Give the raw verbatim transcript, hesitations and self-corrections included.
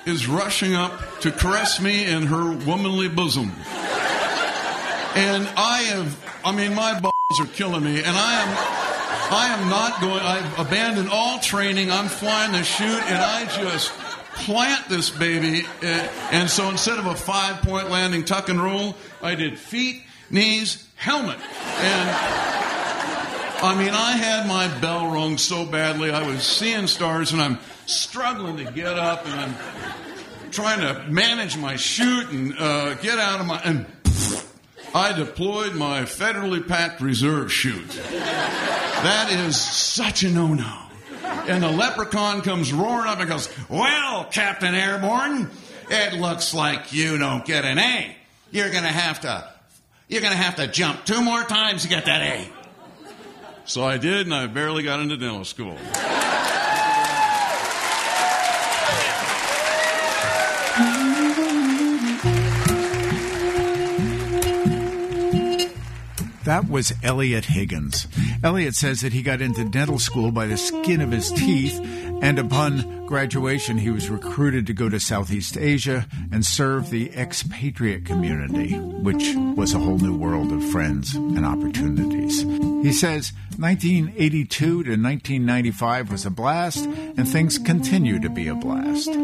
is rushing up to caress me in her womanly bosom. And I have, I mean, my balls are killing me, and I am, I am not going, I've abandoned all training, I'm flying the chute, and I just plant this baby, uh, and so instead of a five-point landing tuck and roll, I did feet, knees, helmet, and I mean, I had my bell rung so badly, I was seeing stars, and I'm struggling to get up, and I'm trying to manage my chute and uh, get out of my, and I deployed my federally packed reserve chute. That is such a no-no. And the leprechaun comes roaring up and goes, "Well, Captain Airborne, it looks like you don't get an A. You're gonna have to, you're gonna have to jump two more times to get that A." So I did, and I barely got into dental school. That was Elliot Higgins. Elliot says that he got into dental school by the skin of his teeth, and upon graduation he was recruited to go to Southeast Asia and serve the expatriate community, which was a whole new world of friends and opportunities. He says nineteen eighty-two to nineteen ninety-five was a blast, and things continue to be a blast.